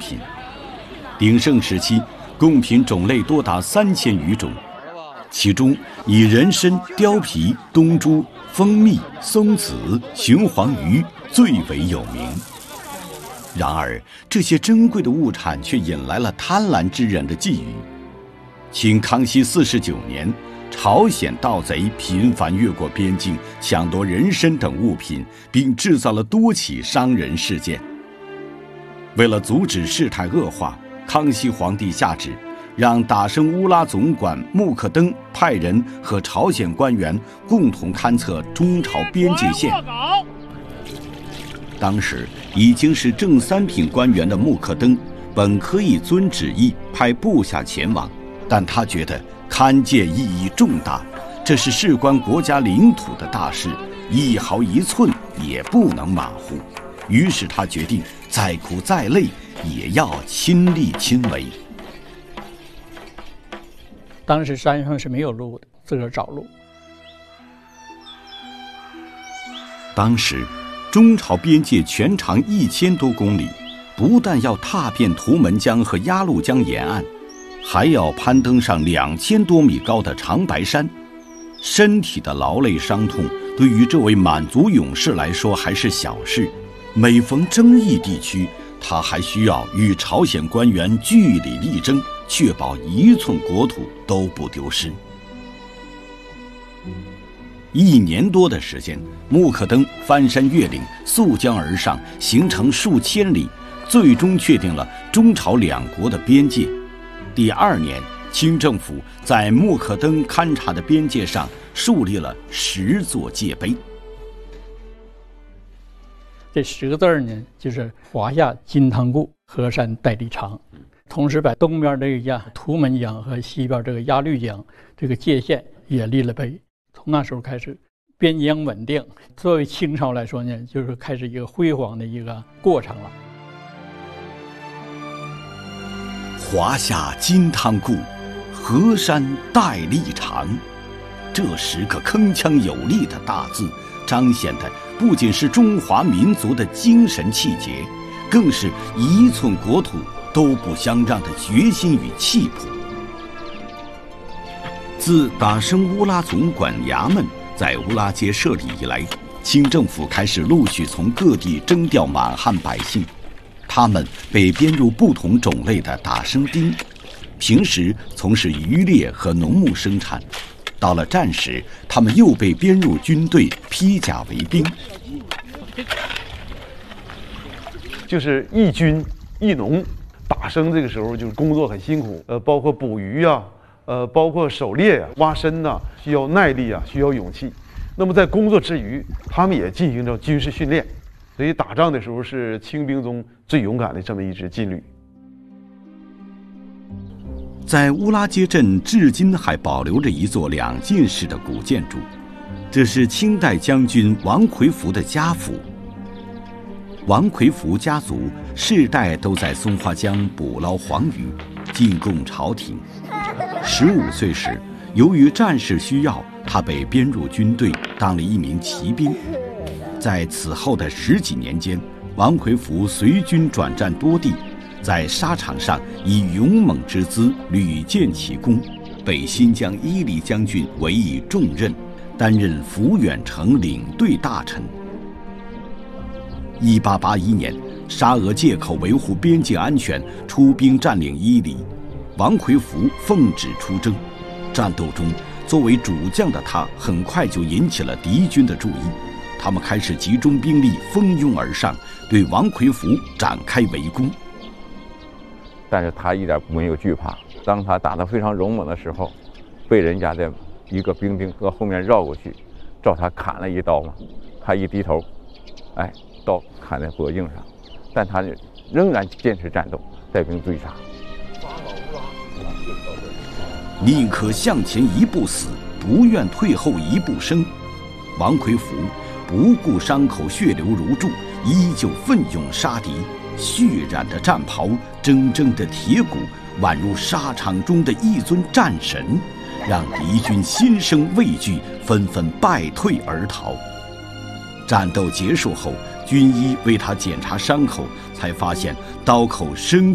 品。鼎盛时期，贡品种类多达3000余种，其中以人参、貂皮、冬珠、蜂蜜、松子、雄黄鱼最为有名。然而，这些珍贵的物产却引来了贪婪之人的觊觎。清康熙49年，朝鲜盗贼频繁越过边境，抢夺人参等物品，并制造了多起伤人事件。为了阻止事态恶化，康熙皇帝下旨，让达生乌拉总管穆克登派人和朝鲜官员共同勘测中朝边界线。当时已经是正三品官员的穆克登，本可以遵旨意派部下前往，但他觉得勘界意义重大，这是事关国家领土的大事，一毫一寸也不能马虎。于是他决定再苦再累也要亲力亲为。 当时山上是没有路的，自个儿找路。 当时中朝边界全长1000多公里，不但要踏遍图们江和鸭绿江沿岸，还要攀登上2000多米高的长白山。身体的劳累伤痛对于这位满族勇士来说还是小事，每逢争议地区，他还需要与朝鲜官员据理力争，确保1寸国土都不丢失。1年多的时间，穆克登翻山越岭，溯江而上，行程数千里，最终确定了中朝两国的边界。第2年，清政府在穆克登勘察的边界上树立了10座界碑。 这10个字呢，就是华夏金汤固，河山代理长。同时把东边这个图们江和西边这个鸭绿江这个界限也立了碑。从那时候开始，边疆稳定，作为清朝来说呢，就是开始一个辉煌的一个过程了。 华夏金汤固，河山代理长，这10个铿锵有力的大字，彰显的不仅是中华民族的精神气节，更是1寸国土都不相让的决心与气魄。自达生乌拉总管衙门在乌拉街设立以来，清政府开始陆续从各地征调满汉百姓，他们被编入不同种类的打生丁，平时从事渔猎和农牧生产，到了战时，他们又被编入军队，披甲为兵。 就是一军一农，打生这个时候就是工作很辛苦，包括捕鱼啊，包括狩猎啊、挖参呐，需要耐力啊，需要勇气。那么在工作之余，他们也进行着军事训练，所以打仗的时候是清兵中最勇敢的这么一支劲旅。 在乌拉街镇至今还保留着一座2进式的古建筑，这是清代将军王奎福的家府。王奎福家族世代都在松花江捕捞黄鱼，进贡朝廷。15岁时，由于战事需要，他被编入军队，当了一名骑兵。在此后的10几年间，王奎福随军转战多地，在沙场上以勇猛之姿屡建奇功，被新疆伊犁将军委以重任，担任抚远城领队大臣。1881年，沙俄借口维护边境安全，出兵占领伊犁，王奎福奉旨出征。战斗中，作为主将的他很快就引起了敌军的注意，他们开始集中兵力，蜂拥而上，对王奎福展开围攻。 但是他一点没有惧怕，当他打得非常勇猛的时候，被人家的一个兵从后面绕过去，照他砍了一刀嘛。他一低头，刀砍在脖颈上，但他仍然坚持战斗，带兵追杀。 宁可向前一步死，不愿退后一步生。王奎福不顾伤口血流如注，依旧奋勇杀敌。血染的战袍，铮铮的铁骨，宛如沙场中的一尊战神，让敌军心生畏惧，纷纷败退而逃。战斗结束后，军医为他检查伤口，才发现刀口深